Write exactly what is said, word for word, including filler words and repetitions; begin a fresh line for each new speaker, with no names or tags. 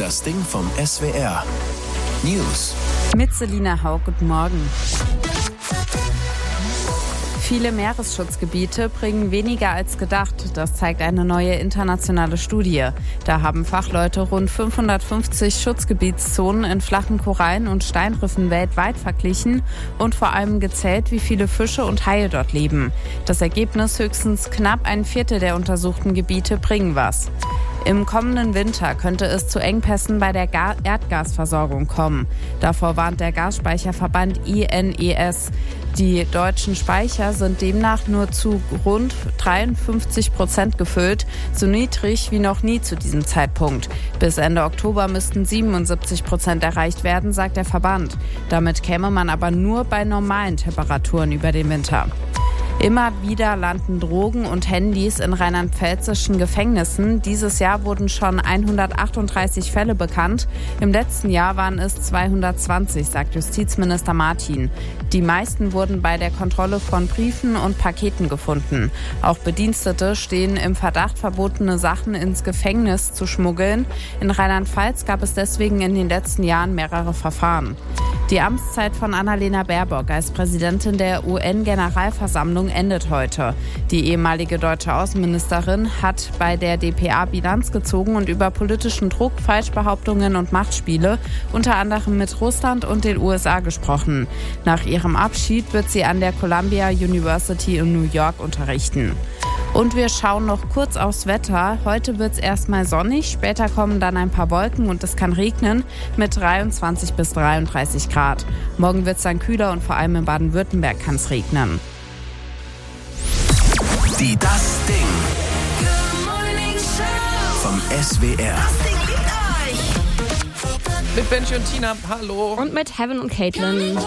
Das Ding vom S W R. News.
Mit Selina Haug, guten Morgen. Viele Meeresschutzgebiete bringen weniger als gedacht. Das zeigt eine neue internationale Studie. Da haben Fachleute rund fünfhundertfünfzig Schutzgebietszonen in flachen Korallen und Steinriffen weltweit verglichen und vor allem gezählt, wie viele Fische und Haie dort leben. Das Ergebnis: höchstens knapp ein Viertel der untersuchten Gebiete bringen was. Im kommenden Winter könnte es zu Engpässen bei der Ga- Erdgasversorgung kommen. Davor warnt der Gasspeicherverband I N E S. Die deutschen Speicher sind demnach nur zu rund dreiundfünfzig Prozent gefüllt, so niedrig wie noch nie zu diesem Zeitpunkt. Bis Ende Oktober müssten siebenundsiebzig Prozent erreicht werden, sagt der Verband. Damit käme man aber nur bei normalen Temperaturen über den Winter. Immer wieder landen Drogen und Handys in rheinland-pfälzischen Gefängnissen. Dieses Jahr wurden schon hundertachtunddreißig Fälle bekannt. Im letzten Jahr waren es zweihundertzwanzig, sagt Justizminister Martin. Die meisten wurden bei der Kontrolle von Briefen und Paketen gefunden. Auch Bedienstete stehen im Verdacht, verbotene Sachen ins Gefängnis zu schmuggeln. In Rheinland-Pfalz gab es deswegen in den letzten Jahren mehrere Verfahren. Die Amtszeit von Annalena Baerbock als Präsidentin der U N-Generalversammlung endet heute. Die ehemalige deutsche Außenministerin hat bei der D P A Bilanz gezogen und über politischen Druck, Falschbehauptungen und Machtspiele unter anderem mit Russland und den U S A gesprochen. Nach ihrem Abschied wird sie an der Columbia University in New York unterrichten. Und wir schauen noch kurz aufs Wetter. Heute wird es erstmal sonnig, später kommen dann ein paar Wolken und es kann regnen mit dreiundzwanzig bis dreiunddreißig Grad. Morgen wird es dann kühler und vor allem in Baden-Württemberg kann es regnen.
Die Das Ding vom S W R.
Mit Benji und Tina, hallo.
Und mit Heaven und Caitlin.